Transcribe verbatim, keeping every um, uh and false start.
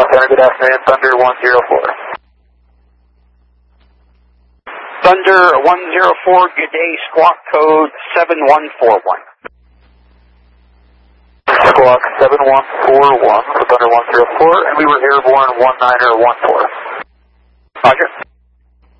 Center, good afternoon, Thunder one zero four. Thunder one zero four, good day, squawk code seven one four one. Squawk seven one four one for Thunder one zero four, and we were airborne one niner one four. Roger.